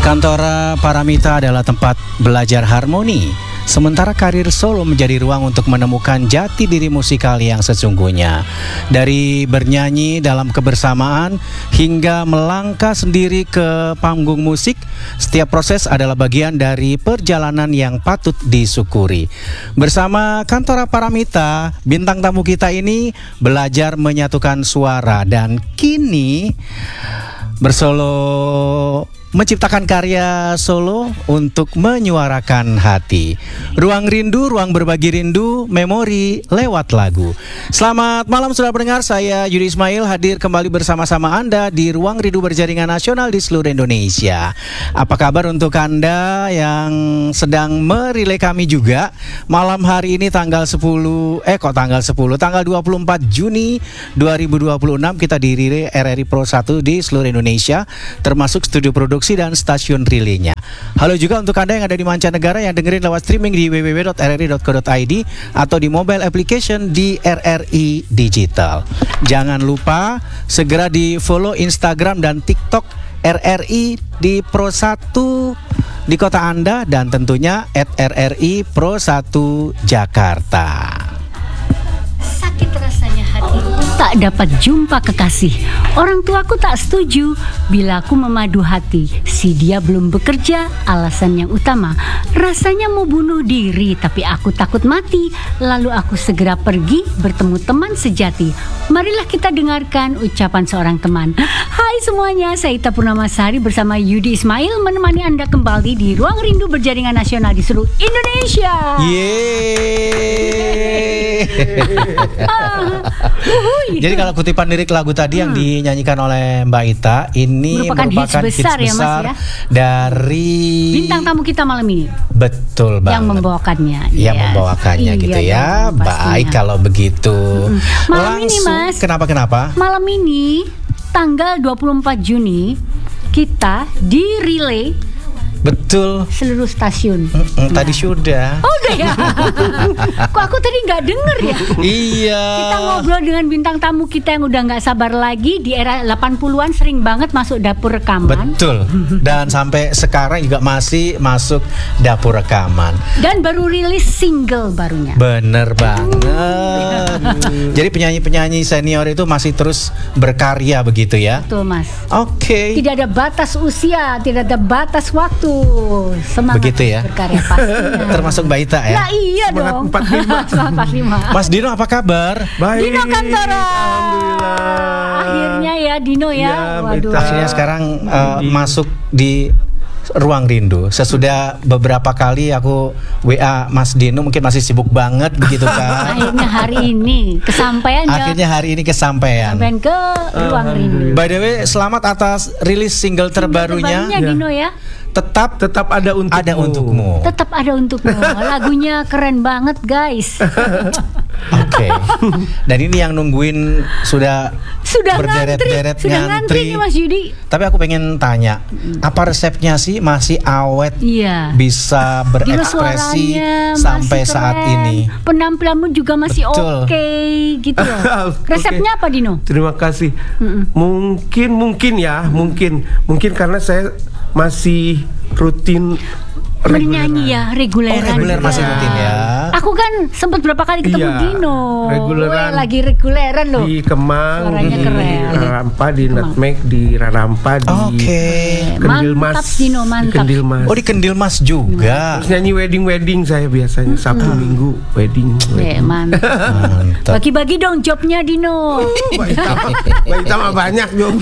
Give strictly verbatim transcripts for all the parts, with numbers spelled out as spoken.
Kantora Paramita adalah tempat belajar harmoni, sementara karir solo menjadi ruang untuk menemukan jati diri musikal yang sesungguhnya. Dari bernyanyi dalam kebersamaan hingga melangkah sendiri ke panggung musik, setiap proses adalah bagian dari perjalanan yang patut disyukuri. Bersama Kantora Paramita, bintang tamu kita ini belajar menyatukan suara dan kini bersolo menciptakan karya solo untuk menyuarakan hati. Ruang rindu, ruang berbagi rindu, memori lewat lagu. Selamat malam saudara pendengar, saya Yudi Ismail hadir kembali bersama-sama Anda di Ruang Rindu Berjaringan Nasional di seluruh Indonesia. Apa kabar untuk Anda yang sedang merilai kami juga? Malam hari ini tanggal sepuluh, eh kok tanggal sepuluh, tanggal dua puluh empat Juni dua ribu dua puluh enam kita dirilai R R I Pro satu di seluruh Indonesia, termasuk studio produksi dan stasiun relaynya. Halo juga untuk Anda yang ada di mancanegara yang dengerin lewat streaming di w w w dot r r i dot co dot i d atau di mobile application di R R I Digital. Jangan lupa segera di follow Instagram dan TikTok R R I di Pro satu di kota Anda dan tentunya at R R I Pro satu Jakarta. Sakit rasanya hati tak dapat jumpa kekasih. Orang tuaku tak setuju bila aku memadu hati. Si dia belum bekerja, alasan yang utama. Rasanya mau bunuh diri, tapi aku takut mati. Lalu aku segera pergi bertemu teman sejati. Marilah kita dengarkan ucapan seorang teman. Hai semuanya, saya Ita Purnamasari bersama Yudi Ismail menemani Anda kembali di Ruang Rindu Berjaringan Nasional di seluruh Indonesia. Yeay. Ah, Jadi kalau kutipan lirik lagu tadi hmm. yang dinyanyikan oleh Mbak Ita ini merupakan, merupakan hits besar, hits besar ya, Mas, ya? Dari bintang tamu kita malam ini. Betul banget. Yang membawakannya. Yang yes. membawakannya iya, gitu ya. Baik kalau begitu. Hmm. Malam Langsung, ini Mas. Kenapa kenapa? Malam ini tanggal dua puluh empat Juni kita di relay. Betul. Seluruh stasiun. Mm-mm, tadi nah. sudah. Oh udah ya. Kok aku tadi nggak denger ya? Iya. Kita ngobrol dengan bintang tamu kita yang udah nggak sabar lagi di era delapan puluhan sering banget masuk dapur rekaman. Betul. Dan sampai sekarang juga masih masuk dapur rekaman. Dan baru rilis single barunya. Bener banget. Jadi penyanyi-penyanyi senior itu masih terus berkarya begitu ya? Betul Mas. Oke. Okay. Tidak ada batas usia, tidak ada batas waktu. Semangat begitu ya? Berkarya pastinya. Termasuk Mbak Ita ya? Nah iya Semangat dong. empat puluh lima. Semangat empat puluh lima. Mas Dino apa kabar? Baik. Dino Kantora. Alhamdulillah. Akhirnya ya Dino ya. Ya, Waduh. Akhirnya sekarang uh, masuk di Ruang Rindu. Sesudah beberapa kali aku W A Mas Dino, mungkin masih sibuk banget begitu kan. Akhirnya hari ini kesampaian. Akhirnya hari ini kesampaian. Sampai ke Ruang Rindu. By the way, selamat atas rilis single terbarunya. Terbarunya Dino ya. Tetap tetap ada untukmu. Ada untukmu. Tetap ada untukmu. Lagunya keren banget guys. Oke. Okay. Dan ini yang nungguin sudah sudah berderet-deret ngantri, sudah ngantri nih Mas Yudi. Tapi aku pengen tanya, apa resepnya sih masih awet? Iya. Bisa berekspresi sampai saat ini. Penampilanmu juga masih oke okay, gitu loh. Resepnya okay. apa Dino? Terima kasih. Mm-mm. Mungkin mungkin ya, mungkin mungkin karena saya masih rutin bernyanyi ya, reguleran. Oh, reguler masih rutin ya. Aku kan sempat berapa kali ketemu iya, Dino. Reguleran. Weh, lagi reguleran loh. Di Kemang, suaranya di keren. Rarampa, di Nutmeg, di Rarampa, di okay. Kendil Mas. Mantap Dino, mantap. Di Kendil Mas. Oh, di Kendil Mas juga. Terus nyanyi wedding-wedding saya biasanya Sabtu hmm. Minggu wedding. wedding. Yeah, mantap. mantap. Bagi-bagi dong jobnya Dino. Baik sama banyak dong.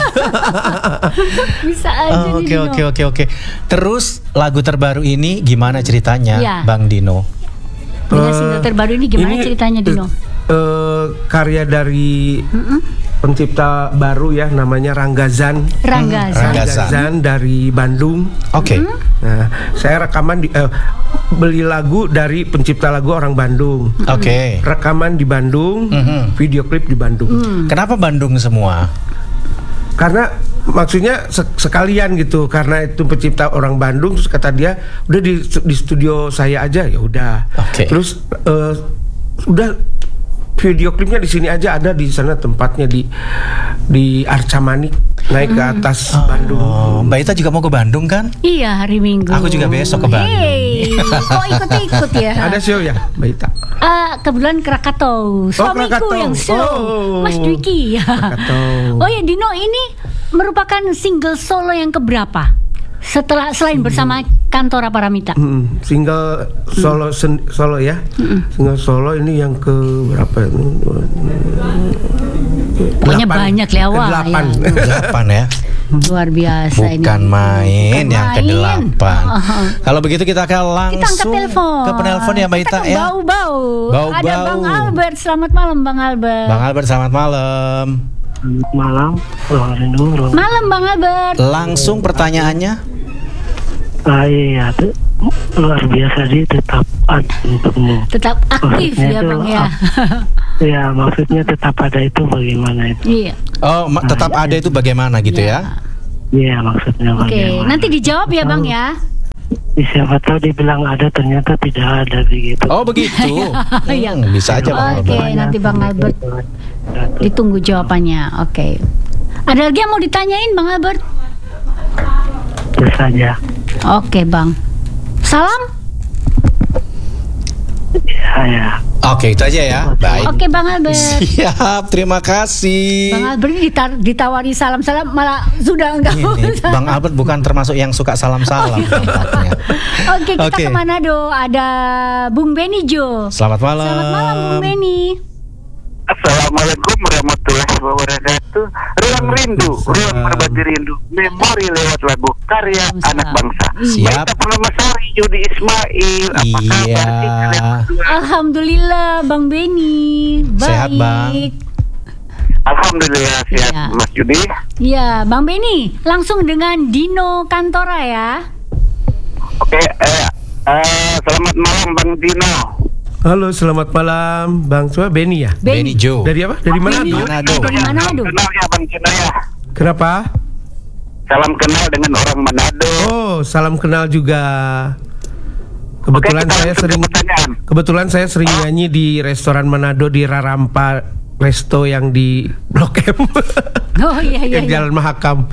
Bisa aja oh, nih Oke, Dino. oke, oke, oke. Terus lagu terbaru ini gimana ceritanya, ya. Bang Dino? Dengan single terbaru ini gimana ini, ceritanya Dino? Uh, karya dari mm-mm. pencipta baru ya, namanya Ranggazan. Ranggazan. Ranggazan dari Bandung. Oke. Okay. Mm-hmm. Nah, saya rekaman di, uh, beli lagu dari pencipta lagu orang Bandung. Oke. Okay. Rekaman di Bandung, mm-hmm. video klip di Bandung. Mm. Kenapa Bandung semua? Karena maksudnya sekalian gitu, karena itu pencipta orang Bandung, terus kata dia udah di, di studio saya aja, ya udah. Okay. Terus uh, udah video klipnya di sini aja ada, di sana tempatnya di di Arca Manik, naik ke atas Bandung. Oh, Mbak Ita juga mau ke Bandung kan? Iya, hari Minggu. Aku juga besok ke Bandung. Hey, kok ikut-ikut ya? Ada show ya, Mbak Ita? Ah, kebetulan Krakatau, suamiku Krakatau. yang show, Oh. Mas Dwiki. Krakatau. Oh ya, Dino, ini merupakan single solo yang keberapa? Setelah selain bersama Kantora Paramita. Hmm, single solo sen- solo ya, single solo ini yang ke berapa? Pokoknya Delapan. banyak lewat Delapan. ya. Delapan ya. Luar biasa ini. Bukan main Bukan yang main. kedelapan. Oh. Kalau begitu kita akan Kita angkat langsung telepon. ke penelpon ya Mbak Kita Ita ke ya. Bau-bau. Bau-bau. Ada Bang Albert. Selamat malam Bang Albert. Bang Albert selamat malam. Malam, ruang rindu, ruang Malam Bang Albert. Langsung pertanyaannya. ah, iya, tuh, luar biasa sih, tetap ada untukmu. Tetap aktif Maksudnya ya itu Bang ya. Ya, maksudnya tetap ada itu bagaimana itu? Iya. Oh, ma- tetap ada itu bagaimana gitu ya? Iya, maksudnya Oke, bagaimana? nanti dijawab ya Bang ya. Siapa tahu dibilang ada, ternyata tidak ada begitu. Oh begitu. Iya. Hmm, bisa aja Bang Oke, Albert. nanti Bang Albert ditunggu jawabannya. Oke. Ada lagi yang mau ditanyain Bang Albert? Itu saja. Oke Bang. Salam. Ya, ya. Oke, itu aja ya. Baik. Oke Bang Albert. Siap, terima kasih. Bang Albert ini ditar- ditawari salam-salam malah sudah enggak Ini, usah. Bang Albert bukan termasuk yang suka salam-salam. tampaknya. Oke, kita Oke. ke Manado. Ada Bung Beni Jo. Selamat malam. Selamat malam Bung Beni. Assalamualaikum warahmatullahi wabarakatuh. Ruang rindu, ruang berbagi rindu, memori lewat lagu karya Waalaikumsalam. anak bangsa. Siap. Baik, Permamasari, Yudi Ismail. Apa Iya. kabar sih kalian berdua? Alhamdulillah Bang Beni. Baik. Sehat, Bang. Alhamdulillah sehat, Iya. Mas Yudi. Ya, Bang Beni, langsung dengan Dino Kantora ya. Oke, eh, eh, selamat malam Bang Dino. Halo, selamat malam, Bang. Coba Benny ya? Benny Jo. Dari apa? Dari mana? Benny. Manado. Dari Manado. Salam kenal ya Bang Dino ya. Kenapa? Salam kenal dengan orang Manado. Oh, salam kenal juga. Kebetulan Oke, kita saya langsung ke sering pertanyaan. kebetulan saya sering nyanyi di restoran Manado di Rarampa Resto yang di Blok M. Oh iya iya. yang iya. Jalan Mahakam.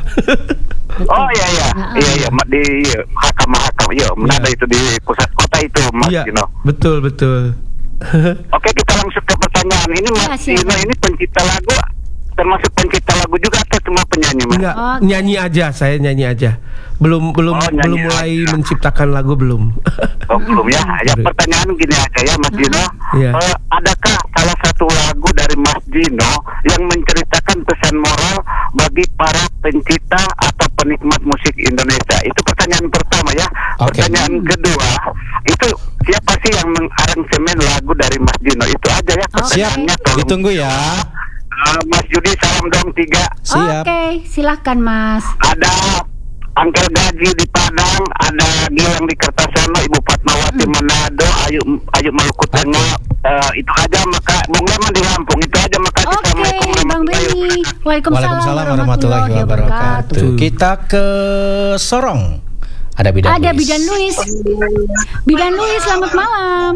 Oh iya iya, Nah, iya iya Ma- di iya, Mahakam Mahakam, iya Manado Iya. itu di pusat kota itu Mas Iya, Dino. betul betul. Oke, kita langsung ke pertanyaan. Ini Mas Ya, siap. Dino ini pencipta lagu, termasuk pencipta lagu juga atau cuma penyanyi Mas? Enggak, Oke. nyanyi aja, saya nyanyi aja. Belum belum Oh, nyanyi belum mulai aja. menciptakan lagu belum. Oh, belum ya. Ya Baru. pertanyaan gini aja ya Mas Dino. Iya. Eh, adakah salah satu lagu dari Mas Dino yang menceritakan pesan moral bagi para pencipta atau penikmat musik Indonesia? Itu pertanyaan pertama ya. Oke. Pertanyaan kedua, itu siapa sih yang mengaransemen lagu dari Mas Dino? Itu aja ya Oke. Siap, pertanyaannya. Tolong. ditunggu ya. Eh, Mas Yudi salam dong tiga. Siap. Oke, silahkan Mas. Ada Angkel Gaji di Padang, ada Gilang di Kertasono, Ibu Fatmawati Manado, Ayu Ayu Maluku Tengah. Eh, itu aja, maka Bung Leman di Lampung. Itu aja, makasih. Oke, Assalamualaikum Bang warahmatullahi Beni. wabarakatuh. Waalaikumsalam, Waalaikumsalam warahmatullahi wabarakatuh. Kita ke Sorong. Ada Bidan Ada Luis. Bidan Luis. Bidan Luis, selamat malam.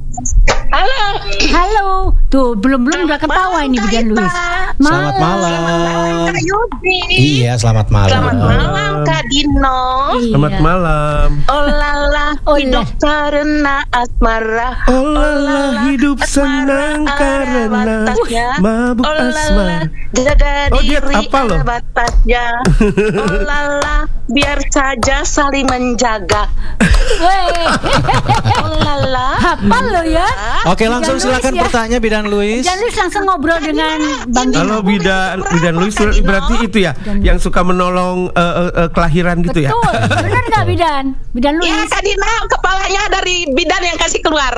Halo. Halo. Tuh, belum-belum udah ketawa ini Bidan Luis. Selamat malam. Kak Yudi. Iya, selamat malam. Selamat malam Kak Dino. Selamat Iya. malam. Oh lala, Oh, hidup lah. karena asmara. Oh lala, hidup senang karena mabuk Oh lala, asmara. jaga Oh, dia diri apa loh? ada batasnya. Oh lala, biar saja saling menjaga. Weh, Oh lala. hafal lo ya. Oke, langsung Bidan Luis silakan ya. pertanyaan Bidan Luis. Bidan Luis langsung ngobrol dengan Bang Dino. Halo Bidan, Bidan Luis berarti itu ya yang suka menolong eh, eh, eh, kelahiran gitu ya. Betul, benar nggak Bidan? Bidan Ya Luis. Kak Dino, kepalanya dari bidan yang kasih keluar.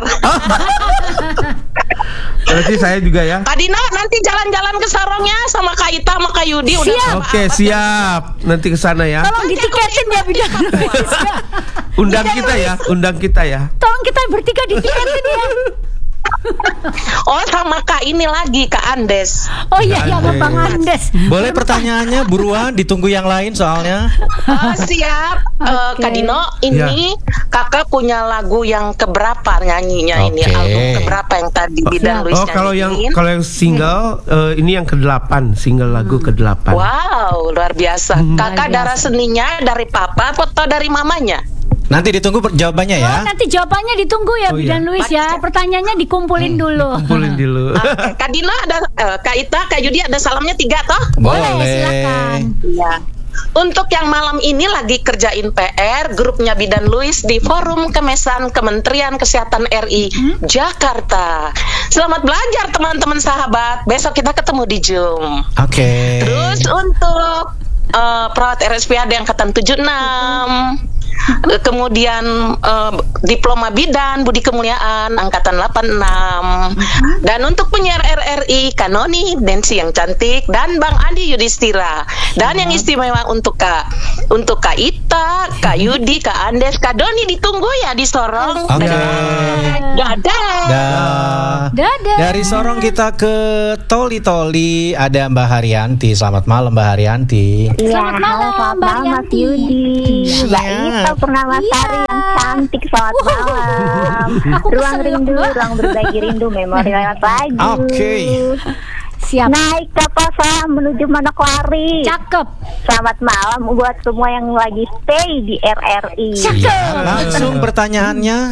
Berarti saya juga ya. Kak Dino nanti jalan-jalan ke Sorongnya sama Kak Ita sama Kak Yudi. Udah Siap. sama Oke, Abah. siap. Nanti ke sana ya. Tolong ditiketin ya Bidan Luis. Undang kita ya, undang kita ya. Tolong kita bertiga ditiketin ya. Oh, sama Kak ini lagi, Kak Andes. Oh iya, ya Bang Andes. Boleh pertanyaannya buruan, ditunggu yang lain soalnya. Oh, siap. Eh, Kak Dino, ini Kakak punya lagu yang keberapa nyanyinya ini? Oke. Album keberapa yang tadi Bidan Luis Oh, kalau yang nyanyiin? kalau yang single eh, ini yang kedelapan, single lagu kedelapan. Wow, luar biasa. Kakak Luar biasa. darah seninya dari papa atau dari mamanya? Nanti ditunggu per- jawabannya ya. Oh, nanti jawabannya ditunggu ya, Oh, Bidan iya. Luis ya. Pertanyaannya dikumpulin dulu. Kumpulin dulu. Oke, Kak Dino ada, eh, Kak Ita, Kak Yudi ada salamnya tiga toh? Boleh, silakan. Iya. Untuk yang malam ini lagi kerjain P R, grupnya Bidan Luis di Forum Kemesan Kementerian Kesehatan R I Jakarta. Selamat belajar teman-teman sahabat. Besok kita ketemu di Zoom. Oke. Terus untuk eh, perawat R S P A D angkatan tujuh puluh enam, eh, kemudian eh, diploma bidan Budi Kemuliaan angkatan delapan puluh enam, dan untuk penyiar R R I Kanoni Densi yang cantik dan Bang Andi Yudhistira, dan yang istimewa untuk Kak untuk Kak Ita, Kak Yudi, Kak Andes, Kak Doni ditunggu ya di Sorong. Oke. Dadah. Dah. Dadah. Dari Sorong kita ke Toli Toli, ada Mbak Haryanti. Selamat malam Mbak Haryanti. Selamat malam, selamat Mbak malam Mas Yanti. Yudi, Mbak Iya. Ita Purnamasari Iya. yang cantik, selamat malam. Aku Ruang kesel, rindu, Mbak. ruang berbagi rindu, memori lewat lagi. Oke. Siap. Naik kapal selam menuju Manokwari. Cakep. Selamat malam buat semua yang lagi stay di R R I. Ya, langsung pertanyaannya.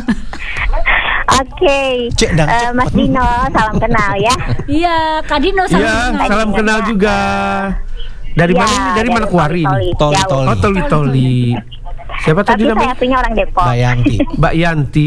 Oke, Cek, dang, Eh, cek. Mas Dino, salam kenal ya. Iya, Kak Dino salam Iya, kenal. salam kenal juga. Dari Ya, mana ini? Dari Manokwari ini? Toli Jauh. Toli. Oh, Toli Toli. Siapa Tapi tadi saya namanya? punya orang Depok. Mbak Yanti. Mbak Yanti.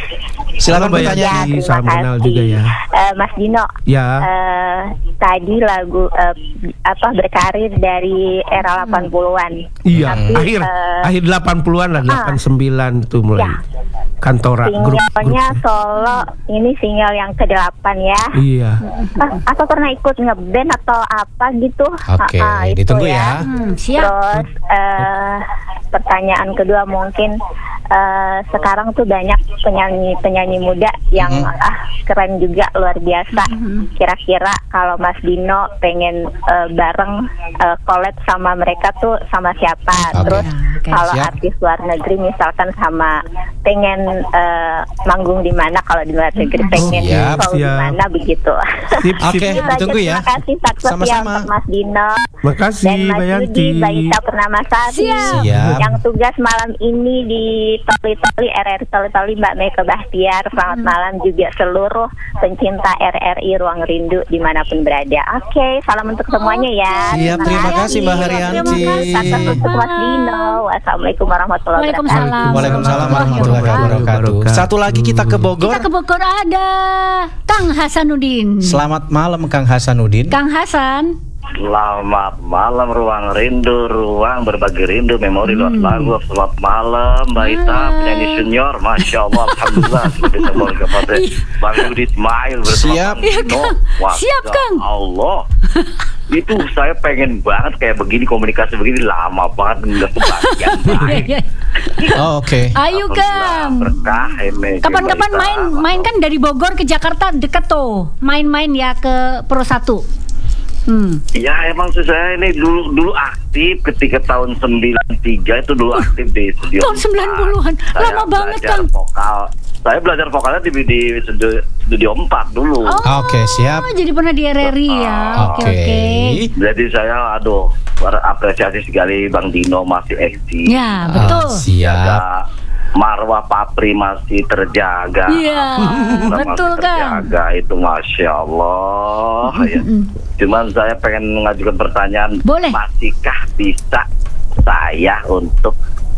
Silakan Halo, Mbak bertanya. Ya, Yanti. terima Salam kenal kasih. juga ya. Eh, Mas Dino, Ya. eh, tadi lagu eh, apa berkarir dari era delapan puluhan. Iya, Tapi, akhir eh, akhir delapan puluhan lah, delapan puluh sembilan tuh mulai. Ya. Kantora grup. Singlenya grup. solo ini single yang kedelapan ya. Iya. Ah, atau pernah ikut ngeband atau apa gitu? Oke, Ah, ah, itu ditunggu ya. Hmm, siap. Terus eh, pertanyaan kedua mungkin eh, sekarang tuh banyak penyanyi-penyanyi muda yang Mhm. ah keren juga, luar biasa. Kira-kira kalau Mas Dino pengen eh, bareng eh, collab sama mereka tuh sama siapa? Oke. Terus Oke. kalau Siap. artis luar negeri misalkan sama pengen eh, manggung di mana, kalau di luar negeri pengen Siap, show di siap. mana begitu. Sip, Oke, sip. Itu aja, ditunggu ya. Terima kasih sukses ya Sama-sama. untuk Mas Dino Makasih, dan Mas Mbak Yanti. Yudi, Mbak Ita Purnamasari Siap. Siap. yang tugas malam ini di Toli-Toli R R I Toli-Toli, Mbak Meka Bahtiar. Selamat malam juga seluruh pencinta R R I Ruang Rindu dimanapun berada. Oke, salam untuk semuanya ya. Siap, terima kasih, Mbak Haryanti. Sukses untuk Mas Dino. Wassalamualaikum warahmatullahi wabarakatuh. Waalaikumsalam. Waalaikumsalam warahmatullahi wabarakatuh. Satu lagi kita ke Bogor. Kita ke Bogor ada Kang Hasanuddin. Selamat malam Kang Hasanuddin. Kang Hasan. Selamat malam Ruang Rindu, ruang berbagi rindu, memori lewat lagu. Selamat malam Mbak Ita, penyanyi senior, Masya Allah, Alhamdulillah sudah bisa mulai kepada Bang Yudi Ismail bersama Siap. Bang Iya, Dino. Kang. Wah, Siap, ya Kang. Allah, itu saya pengen banget kayak begini, komunikasi begini lama banget nggak kebagian baik. Oh, oke. Ayo Kang. Berkah ini. Kapan-kapan Mbak Ita. main main kan dari Bogor ke Jakarta deket tuh. Main-main ya ke Pro satu. Hmm. Ya emang sih saya ini dulu dulu aktif ketika tahun sembilan tiga itu dulu aktif di studio. Tahun sembilan puluhan. Saya Lama banget, belajar Kang. Vokal. Saya belajar vokalnya di, di studio, studio empat dulu. Oh, Oke, siap. jadi pernah di R R I ya. Oke Oke. oke. Jadi saya aduh apresiasi sekali Bang Dino masih eksis. Ya, betul. Ah, siap. Jaga marwah Papri masih terjaga. Iya, Masih betul, Kang. terjaga itu Masya Allah ya. Cuman saya pengen mengajukan pertanyaan, Boleh. masihkah bisa saya untuk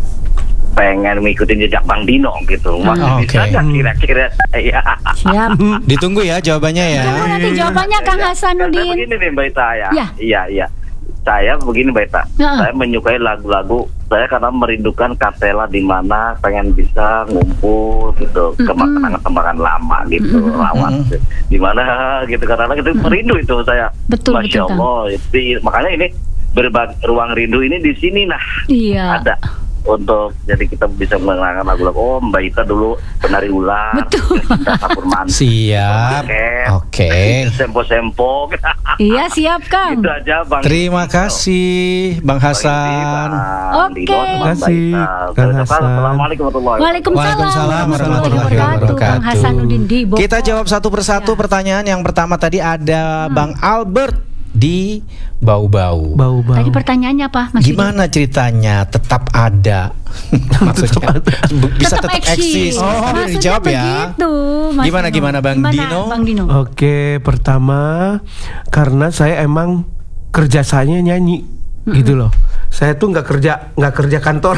pengen ngikutin jejak Bang Dino gitu? Masih Ah, bisa oke. nggak kira-kira saya? Siap. Ditunggu ya jawabannya ya. Tunggu nanti jawabannya Kang Ya, Hasanuddin. saya begini nih Mbak Ita ya. Ya. Iya, iya. Saya begini Mbak Ita. Ya. Saya menyukai lagu-lagu saya karena merindukan Katela di mana pengen bisa ngumpul gitu ke kenangan-kenangan lama gitu, rawat di mana gitu karena itu merindu itu saya. Betul, Masya betul, Kang. Allah. Itu, makanya ini berbagi ruang rindu ini di sini nah. Iya. Ada untuk jadi kita bisa mengenalkan lagu-lagu. Oh, Mbak Ita dulu penari ular. Betul. Kita kapur mandi. Siap. Oke. Sempo-sempo. Iya, siap Kang. Itu aja Bang. Terima kasih Bang Hasan. Oke. Terima kasih, Kang Hasan. Assalamualaikum warahmatullahi wabarakatuh. Waalaikumsalam Waalaikumsalam warahmatullahi wabarakatuh. Kang Hasanuddin di Bogor. Kita jawab satu persatu Ya. pertanyaan. Yang pertama tadi ada Bang Albert di Bau-Bau. Bau-bau. Tadi pertanyaannya apa, Mas Yudi? Gimana ceritanya tetap ada? Maksudnya bisa tetap, eksis. Oh, Udah maksudnya dijawab ya. begitu, Mas Gimana Dino. gimana Bang Gimana, Dino? Bang Dino? Oke, pertama karena saya emang kerjasanya nyanyi gitu loh. Saya tuh nggak kerja nggak kerja kantor.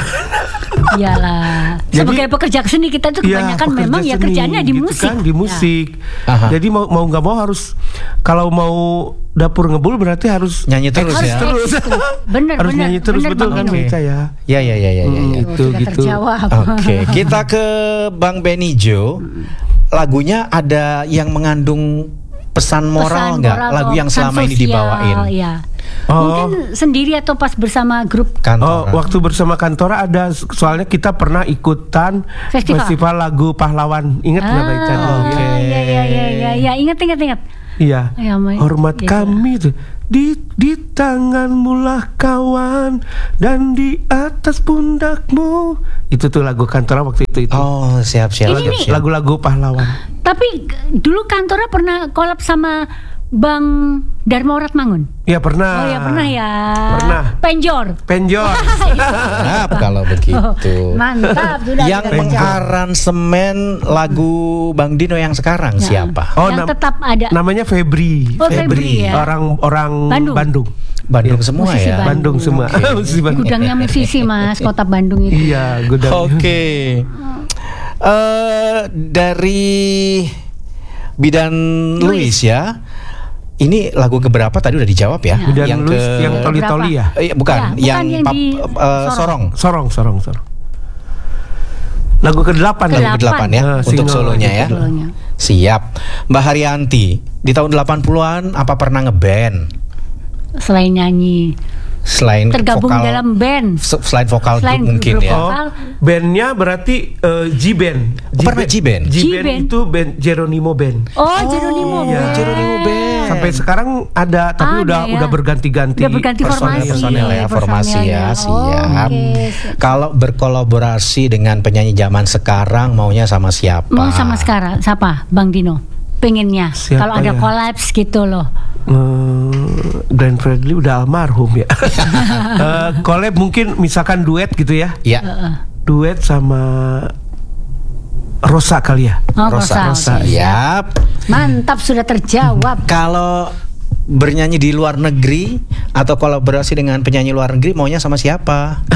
Iyalah. Jadi- Sebagai pekerja seni kita tuh Iya, kebanyakan pekerja memang ya seni, kerjaannya di gitu musik. kan, di musik. Aha. Jadi mau mau nggak mau harus kalau mau dapur ngebul berarti harus Nyanyi terus Harus ya. terus. eksis tuh. Bener, harus bener, nyanyi terus bener, betul Bang kan Dino. Beca ya. Ya ya ya ya ya. Hmm. ya. Itu, Sudah gitu. terjawab. Oke, kita ke Bang Benijo. Lagunya ada yang mengandung pesan moral Pesan nggak? moral Lagu atau yang pesan selama ini sosial, dibawain Ya. Oh. Mungkin sendiri atau pas bersama grup. Oh, kantor. waktu bersama Kantora ada soalnya kita pernah ikutan Festival. lagu pahlawan. Ingat nggak Mbak Ica? Ah, Oke. Iya iya iya iya ya, ingat ingat ingat. Iya. Ya, Mai. Hormat Iya. kami tuh di di tanganmu lah kawan dan di atas pundakmu. Itu tuh lagu Kantora waktu itu itu. Oh, siap siap. Ini siap, nih. siap. Lagu-lagu pahlawan. Tapi g- dulu Kantora pernah collab sama Bang Dharma Oratmangun. Ya pernah. Oh ya pernah ya. Pernah. Penjor. Penjor. Siap kalau begitu. Mantap sudah. Yang sudah terjawab. mengaransemen lagu Bang Dino yang sekarang Ya. siapa? Oh, Yang nam- tetap ada. namanya Febri. Oh, Febri ya. Orang orang Bandung. Bandung. Bandung semua Musisi ya. Bandung semua. Musisi Bandung. Gudangnya musisi Mas, Kota Bandung itu. Iya, gudang. Oke. Eh dari Bidan Luis ya. Ini lagu keberapa tadi udah dijawab ya? Bidan yang Luis, ke yang toli-toli ya? Eh, bukan, Ya, bukan yang, yang pap, di eh, sorong. Sorong, sorong, sorong. Lagu kedelapan. Kedelapan. Lagu kedelapan ya Ah, untuk single. solonya ya. Solonya. Siap. Mbak Haryanti, di tahun delapan puluhan apa pernah ngeband? Selain nyanyi, Selain tergabung vokal, dalam band. se- selain vokal Selain grup mungkin grup ya. Oh, Vokal. bandnya berarti eh, G-Band. Oh, pernah G-Band? G-Band G-Band. itu band Geronimo Band. Oh, Jeronimo. iya. Band. Geronimo Band. Sampai sekarang ada, tapi Ada udah ya. udah berganti-ganti. Udah berganti personel. formasi. Personel ya, formasi ya, Personelnya. siap. Oke, siap. Kalau berkolaborasi dengan penyanyi zaman sekarang maunya sama siapa? Mau sama sekarang siapa? Bang Dino. Pengennya Siapa kalau ada ya? kolaps gitu loh. Eh, Glenn Fredly udah almarhum ya. Eh, collab mungkin misalkan duet gitu ya. Ya, Duet sama Rosa kali ya. Oh, Rosa. Rosa. oke. Siap. Mantap sudah terjawab. Kalau bernyanyi di luar negeri atau kolaborasi dengan penyanyi luar negeri maunya sama siapa?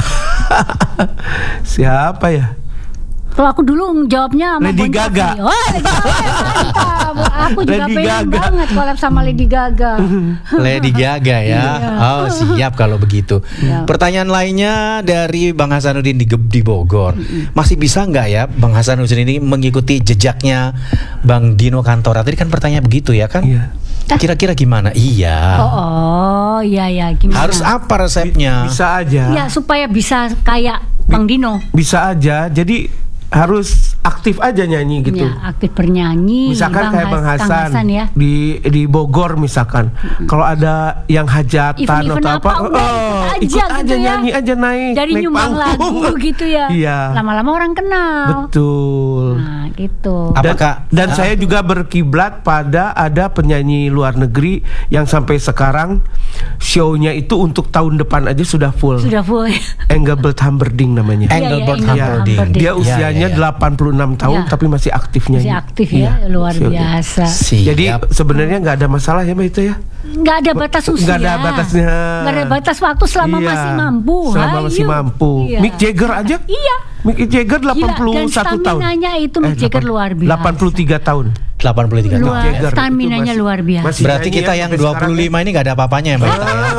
Siapa ya? Kalau aku dulu jawabnya sama Lady Bon Jovi. Gaga. Oh, Lady Gaga. Mantap. Aku juga Lady pengen Gaga. banget collab sama Lady Gaga. Lady Gaga ya. Oh, siap kalau begitu. Siap. Pertanyaan lainnya dari Bang Hasanuddin di, Ge- di Bogor. Masih bisa nggak ya Bang Hasanuddin ini mengikuti jejaknya Bang Dino Kantora? Tadi kan pertanyaan begitu ya kan? Iya. Kira-kira gimana? Iya. Oh, oh, iya ya, gimana? Harus apa resepnya? Bisa aja. Ya supaya bisa kayak Bang Dino. Bisa aja. Jadi harus aktif aja nyanyi gitu. Ya, aktif bernyanyi. Misalkan kayak Bang Has- Kang Hasan, Hasan ya. di di Bogor misalkan, kalau ada yang hajatan Event-event atau apa, apa, udah oh, ikut ikut aja aja gitu ya. nyanyi aja naik, Dari naik nyumbang panggung. lagu gitu ya. Iya. Lama-lama orang kenal. Betul. Nah, gitu. Dan, Apakah dan Ah. saya juga berkiblat pada ada penyanyi luar negeri yang sampai sekarang show-nya itu untuk tahun depan aja sudah full. Sudah full. Engelbert Humperdinck namanya. Engelbert Iya, iya, Humperdinck. Humperdink. Dia Ya, usianya ya, ya. delapan puluh enam tahun Ya. tapi masih aktif nyanyi. Masih aktif ya, Iya. luar Show-nya. biasa. Siap. Jadi sebenarnya nggak ada masalah ya Mbak itu ya. Nggak ada batas usia. Nggak ada batasnya. Nggak ada batas waktu selama Iya, masih mampu. Selama masih Hayu. mampu. Iya. Mick Jagger aja. Iya. Mick Jagger delapan puluh satu dan tahun. staminanya itu Mick Jagger luar biasa. delapan puluh tiga tahun. delapan puluh tiga tahun. Luar, Jagger. staminanya Itu masih- luar biasa. masih Berarti nyanyi kita ya yang sampai dua puluh lima ini nggak ada apa-apanya ya Mbak Ita, ya?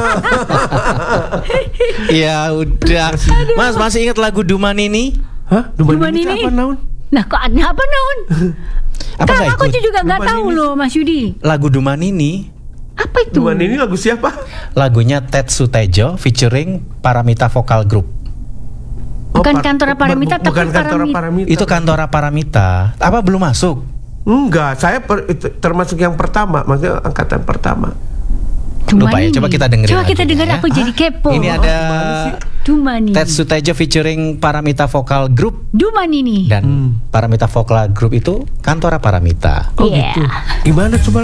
Ya udah. Mas masih ingat lagu Duman ini? Hah? Duman, Duman ini ini? apa naon? Nah, kok ada apa naon? Apa Kan nggak aku ikut? juga nggak Duman tahu ini- loh, Mas Yudi. Lagu Duman ini Apa itu? Duman ini lagu siapa? lagunya Ted Sutejo featuring Paramita Vocal Group. Bukan par- Kantora Paramita, bu- bukan tapi Kantora Paramita. Paramita. Itu Kantora Paramita. Apa belum masuk? Enggak, saya per- itu termasuk yang pertama, maksudnya angkatan pertama. Lupa ya, Dumani. coba kita dengerin Coba kita lagunya dengar, ya. aku jadi kepo. Ini ada Dumani. Ted Sutejo featuring Paramita Vokal Group. Dumani nih. Dan Paramita Vokal Group itu Kantora Paramita. Oh Yeah. gitu. Gimana coba